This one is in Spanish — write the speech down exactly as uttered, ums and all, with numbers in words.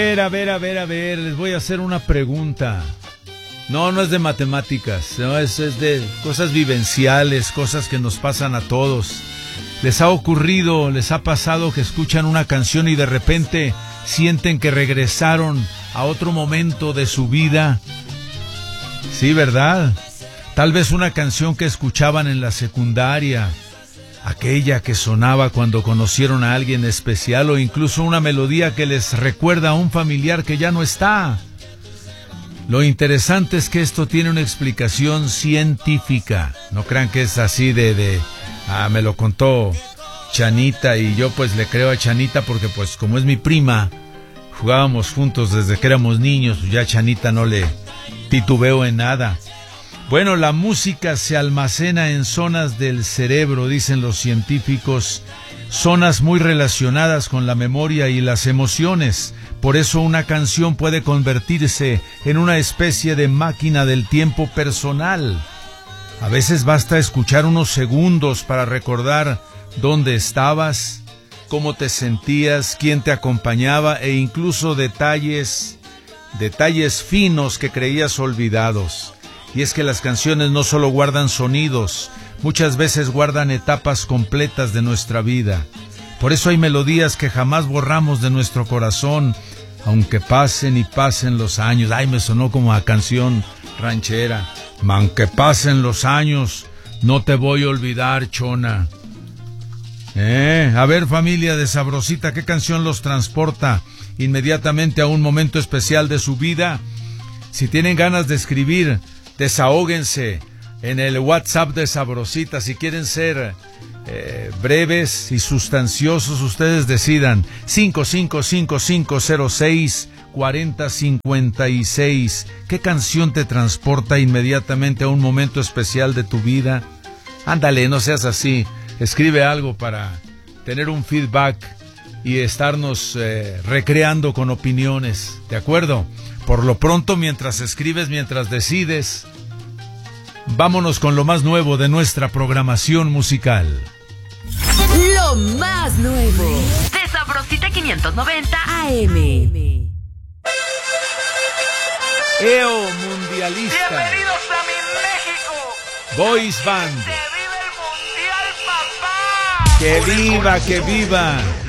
ver, a ver, a ver, a ver, les voy a hacer una pregunta. No, no es de matemáticas, no, es, es de cosas vivenciales, cosas que nos pasan a todos. ¿Les ha ocurrido, les ha pasado que escuchan una canción y de repente sienten que regresaron a otro momento de su vida? Sí, ¿verdad? Tal vez una canción que escuchaban en la secundaria, aquella que sonaba cuando conocieron a alguien especial, o incluso una melodía que les recuerda a un familiar que ya no está. Lo interesante es que esto tiene una explicación científica. No crean que es así de, de ah, me lo contó Chanita y yo pues le creo a Chanita porque pues como es mi prima, jugábamos juntos desde que éramos niños, ya a Chanita no le titubeo en nada. Bueno, la música se almacena en zonas del cerebro, dicen los científicos, zonas muy relacionadas con la memoria y las emociones. Por eso una canción puede convertirse en una especie de máquina del tiempo personal. A veces basta escuchar unos segundos para recordar dónde estabas, cómo te sentías, quién te acompañaba e incluso detalles, detalles finos que creías olvidados. Y es que las canciones no solo guardan sonidos, muchas veces guardan etapas completas de nuestra vida. Por eso hay melodías que jamás borramos de nuestro corazón, aunque pasen y pasen los años. Ay, me sonó como a canción ranchera. Aunque pasen los años, no te voy a olvidar, chona. Eh, a ver, familia de Sabrosita, ¿qué canción los transporta inmediatamente a un momento especial de su vida? Si tienen ganas de escribir, desahóguense en el WhatsApp de Sabrosita. Si quieren ser eh, breves y sustanciosos, ustedes decidan. cinco cinco cinco cinco cero seis cuatro cero cinco seis. ¿Qué canción te transporta inmediatamente a un momento especial de tu vida? Ándale, no seas así. Escribe algo para tener un feedback y estarnos eh, recreando con opiniones, ¿de acuerdo? Por lo pronto, mientras escribes, mientras decides, vámonos con lo más nuevo de nuestra programación musical. Lo más nuevo de Sabrosita quinientos noventa A M. ¡Eo mundialista! ¡Bienvenidos a mi México! Boys Band. ¡Que viva el mundial, papá! ¡Que viva, que viva!